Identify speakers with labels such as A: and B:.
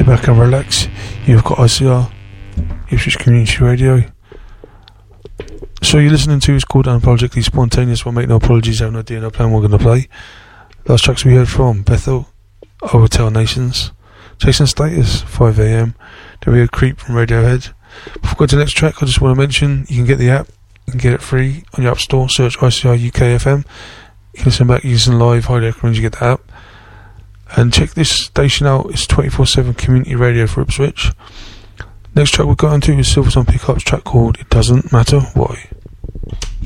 A: Sit back and relax. You've got ICR, Ipswich Community Radio. So you're listening to is called Unapologetically Spontaneous. We'll make no apologies, have no idea, no plan we're going to play. Last tracks we heard from Bethel, Hotel Nations, Jason Status, 5am. Then we heard Creep from Radiohead. Before we go to the next track, I just want to mention you can get the app, you can get it free on your app store, search ICR UK FM. You can listen back, you listen live, highly recommend you get the app. And check this station out, it's 24/7 community radio for Ipswich. Next track we got into is Silverton Pickup's track called It Doesn't Matter Why.